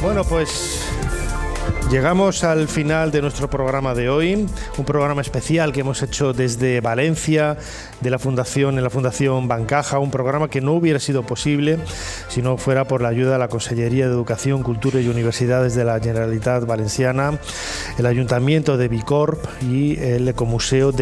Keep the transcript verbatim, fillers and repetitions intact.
Bueno, pues llegamos al final de nuestro programa de hoy, un programa especial que hemos hecho desde Valencia, de la Fundación, en la Fundación Bancaja, un programa que no hubiera sido posible si no fuera por la ayuda de la Consellería de Educación, Cultura y Universidades de la Generalitat Valenciana, el Ayuntamiento de Bicorb y el Ecomuseo de